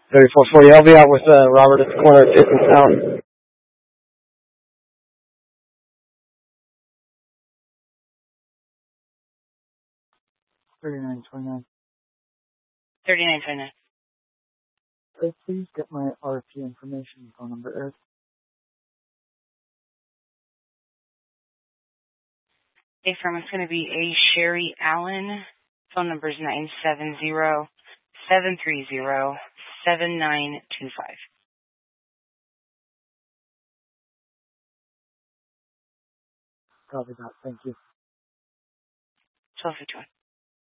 3440. I'll be out with Robert at the corner of 5th and South. 3929. 3929. Please get my RP information and phone number, Eric. A firm is going to be A. Sherry Allen. Phone number is 970-730-7925. Copy that. Thank you. 1251.